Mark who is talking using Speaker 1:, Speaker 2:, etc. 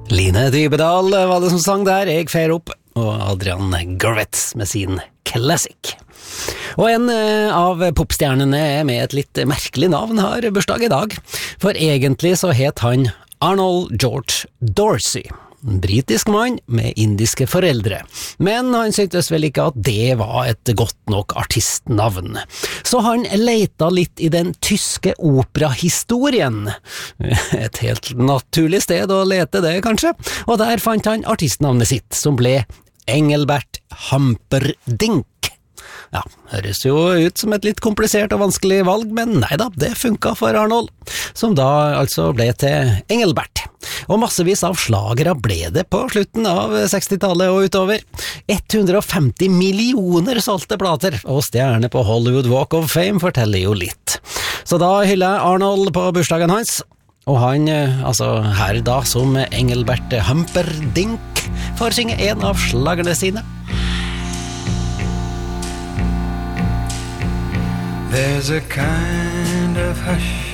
Speaker 1: Line Dybedal var det som sang der, jeg fer opp, og Adrian Goretz med sin Classic. Og en av popstjernene med et litt merkelig navn har bursdag i dag, for egentlig så het han Arnold George Dorsey. En britisk mann med indiske foreldre, men han syntes vel ikke at det var et godt nok artistnavn. Så han leita litt i den tyske operahistorien. Et helt naturlig sted å lete det, kanskje, og der fant han artistnavnet sitt, som ble Engelbert Humperdinck. Ja, høres jo ut som et litt komplisert og vanskelig valg, men neida, det funka for Arnold, som da altså ble til Engelbert. Og massevis av slagere ble det på slutten av 60-tallet og utover. 150 millioner solgte plater, og stjerne på Hollywood Walk of Fame forteller jo litt. Så da hyller jeg Arnold på bursdagen hans, og han, altså her da som Engelbert Humperdinck, får synge en av slagerne sine.
Speaker 2: There's a kind of hush